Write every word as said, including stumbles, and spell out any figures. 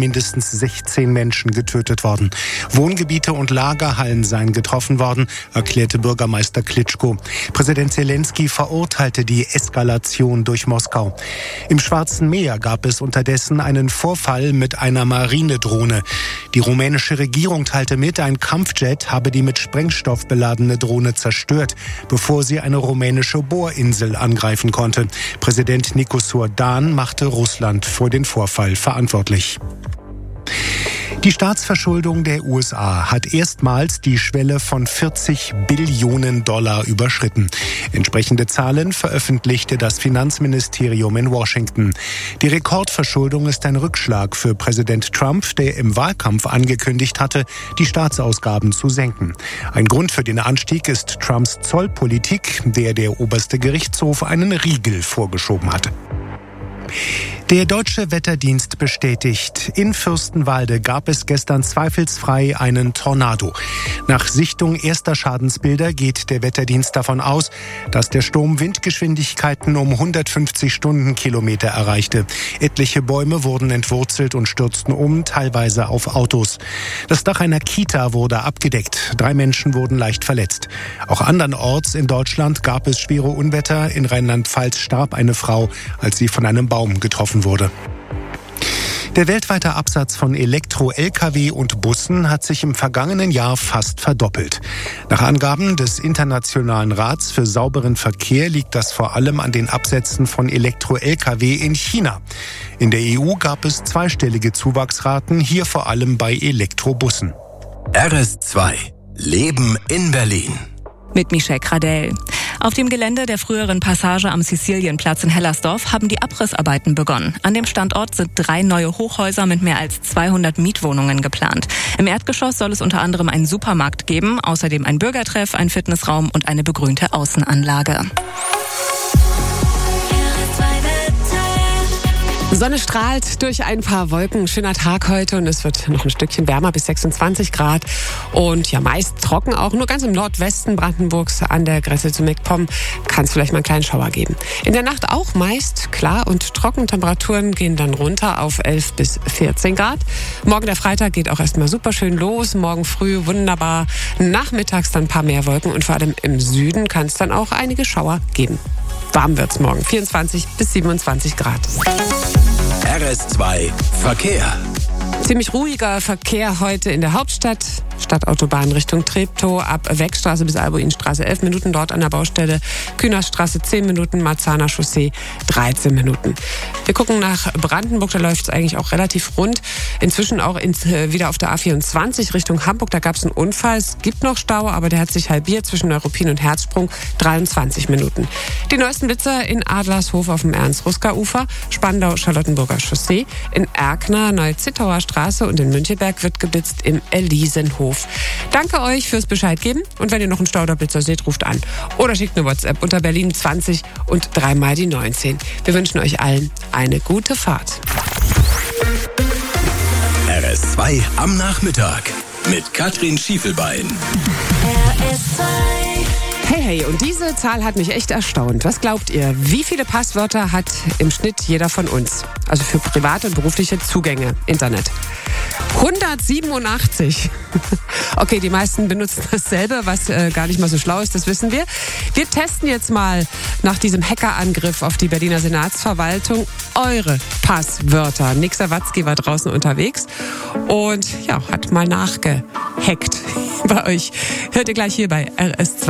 mindestens sechzehn Menschen getötet worden. Wohngebiete und Lagerhallen seien getroffen worden, erklärte Bürgermeister Klitschko. Präsident Zelensky verurteilte die Eskalation durch Moskau. Im Schwarzen Meer gab es unterdessen einen Vorfall mit einer Marinedrohne. Die rumänische Regierung teilte mit, ein Kampfjet habe die mit Sprengstoff beladene Drohne zerstört, bevor sie eine rumänische Bohrinsel angreifen konnte. Präsident Nicos Dan machte Russland für den Vorfall verantwortlich. Die Staatsverschuldung der U S A hat erstmals die Schwelle von vierzig Billionen Dollar überschritten. Entsprechende Zahlen veröffentlichte das Finanzministerium in Washington. Die Rekordverschuldung ist ein Rückschlag für Präsident Trump, der im Wahlkampf angekündigt hatte, die Staatsausgaben zu senken. Ein Grund für den Anstieg ist Trumps Zollpolitik, der der oberste Gerichtshof einen Riegel vorgeschoben hatte. Der Deutsche Wetterdienst bestätigt, in Fürstenwalde gab es gestern zweifelsfrei einen Tornado. Nach Sichtung erster Schadensbilder geht der Wetterdienst davon aus, dass der Sturm Windgeschwindigkeiten um hundertfünfzig Stundenkilometer erreichte. Etliche Bäume wurden entwurzelt und stürzten um, teilweise auf Autos. Das Dach einer Kita wurde abgedeckt. Drei Menschen wurden leicht verletzt. Auch andernorts in Deutschland gab es schwere Unwetter. In Rheinland-Pfalz starb eine Frau, als sie von einem Baum getroffen wurde. Der weltweite Absatz von Elektro-L K W und Bussen hat sich im vergangenen Jahr fast verdoppelt. Nach Angaben des Internationalen Rats für sauberen Verkehr liegt das vor allem an den Absätzen von Elektro-L K W in China. In der E U gab es zweistellige Zuwachsraten, hier vor allem bei Elektrobussen. R S zwei Leben in Berlin. Mit Michelle Gradell. Auf dem Gelände der früheren Passage am Sizilienplatz in Hellersdorf haben die Abrissarbeiten begonnen. An dem Standort sind drei neue Hochhäuser mit mehr als zweihundert Mietwohnungen geplant. Im Erdgeschoss soll es unter anderem einen Supermarkt geben, außerdem ein Bürgertreff, ein Fitnessraum und eine begrünte Außenanlage. Sonne strahlt durch ein paar Wolken. Schöner Tag heute und es wird noch ein Stückchen wärmer bis sechsundzwanzig Grad. Und ja, meist trocken auch. Nur ganz im Nordwesten Brandenburgs an der Grenze zu MacPom kann es vielleicht mal einen kleinen Schauer geben. In der Nacht auch meist klar und trocken. Temperaturen gehen dann runter auf elf bis vierzehn Grad. Morgen der Freitag geht auch erstmal super schön los. Morgen früh wunderbar. Nachmittags dann ein paar mehr Wolken und vor allem im Süden kann es dann auch einige Schauer geben. Warm wird's morgen. vierundzwanzig bis siebenundzwanzig Grad. R S zwei Verkehr. Ziemlich ruhiger Verkehr heute in der Hauptstadt. Stadtautobahn Richtung Treptow, ab Weckstraße bis Albuinstraße elf Minuten dort an der Baustelle. Kühnerstraße zehn Minuten, Marzahner Chaussee dreizehn Minuten. Wir gucken nach Brandenburg, da läuft es eigentlich auch relativ rund. Inzwischen auch ins, äh, wieder auf der A vierundzwanzig Richtung Hamburg, da gab es einen Unfall. Es gibt noch Stau, aber der hat sich halbiert zwischen Neuruppin und Herzsprung, dreiundzwanzig Minuten. Die neuesten Blitzer in Adlershof auf dem Ernst-Ruska-Ufer, Spandau-Charlottenburger Chaussee, in Erkner, Neu-Zittauer Straße und in Müncheberg wird geblitzt im Elisenhof. Danke euch fürs Bescheid geben und wenn ihr noch einen Stauderblitzer seht, ruft an oder schickt eine WhatsApp unter Berlin zwanzig und dreimal die neunzehn. Wir wünschen euch allen eine gute Fahrt. R S zwei am Nachmittag mit Katrin Schiefelbein. R S zwei. Hey, hey, und diese Zahl hat mich echt erstaunt. Was glaubt ihr? Wie viele Passwörter hat im Schnitt jeder von uns? Also für private und berufliche Zugänge, Internet. hundertsiebenundachtzig. Okay, die meisten benutzen dasselbe, was äh, gar nicht mal so schlau ist, das wissen wir. Wir testen jetzt mal nach diesem Hackerangriff auf die Berliner Senatsverwaltung eure Passwörter. Nick Sawatzki war draußen unterwegs und ja, hat mal nachgehackt bei euch. Hört ihr gleich hier bei R S zwei.